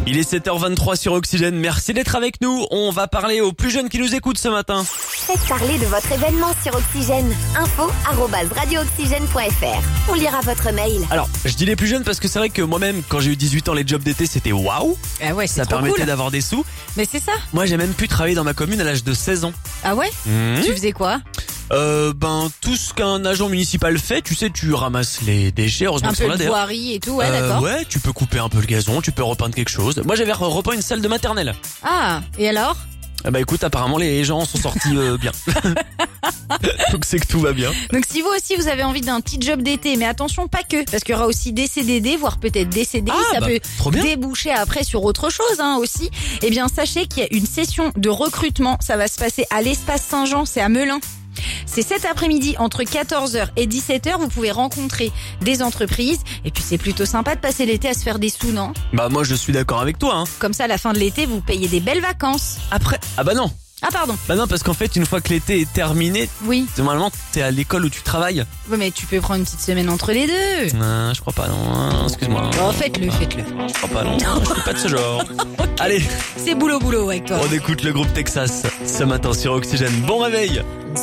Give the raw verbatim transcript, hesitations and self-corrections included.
Il est sept heures vingt-trois sur Oxygène. Merci d'être avec nous. On va parler aux plus jeunes qui nous écoutent ce matin. Faites parler de votre événement sur Oxygène. Info arobase radio oxygène point f r. On lira votre mail. Alors, je dis les plus jeunes parce que c'est vrai que moi-même, quand j'ai eu dix-huit ans, les jobs d'été, c'était waouh. Ah ouais, c'est Ça trop permettait cool. d'avoir des sous. Mais c'est ça. Moi, j'ai même pu travailler dans ma commune à l'âge de seize ans. Ah ouais Mmh. Tu faisais quoi? Euh, ben, tout ce qu'un agent municipal fait, tu sais, tu ramasses les déchets, heureusement Un qu'ils sont peu là de d'ailleurs. voirie et tout, ouais, Euh, d'accord. ouais, tu peux couper un peu le gazon, tu peux repeindre quelque chose. Moi, j'avais repeint une salle de maternelle. Ah, et alors? Ah bah écoute, apparemment les gens sont sortis euh, bien. Donc c'est que tout va bien. Donc si vous aussi vous avez envie d'un petit job d'été, mais attention pas que, parce qu'il y aura aussi des C D D, voire peut-être des C D I, Ah, ça bah, peut trop bien. déboucher après sur autre chose hein, aussi. Eh bien sachez qu'il y a une session de recrutement, ça va se passer à l'Espace Saint-Jean, c'est à Melun. C'est cet après-midi entre quatorze heures et dix-sept heures, vous pouvez rencontrer des entreprises et puis c'est plutôt sympa de passer l'été à se faire des sous, non? Bah moi je suis d'accord avec toi. Hein. Comme ça à la fin de l'été vous payez des belles vacances. Après, ah bah non. Ah pardon, Bah non parce qu'en fait une fois que l'été est terminé, oui. normalement t'es à l'école où tu travailles. Ouais, mais tu peux prendre une petite semaine entre les deux. Non, je crois pas non. Hein, excuse-moi. Oh faites-le, faites-le. Je crois pas non. Je suis pas de ce genre. Allez, C'est boulot boulot avec toi. on écoute le groupe Texas ce matin sur Oxygène. Bon réveil.